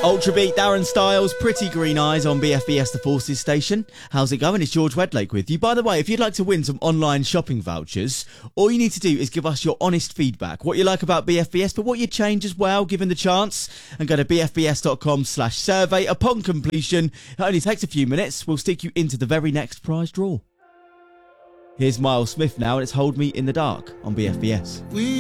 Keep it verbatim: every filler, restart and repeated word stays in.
Ultra Beat, Darren Styles, Pretty Green Eyes on B F B S The Forces station. How's it going? It's George Wedlake with you. By the way, if you'd like to win some online shopping vouchers, all you need to do is give us your honest feedback. What you like about B F B S, but what you'd change as well, given the chance. And go to b f b s dot com slash survey. Upon completion, it only takes a few minutes. We'll stick you into the very next prize draw. Here's Miles Smith now, and it's Hold Me in the Dark on B F B S. We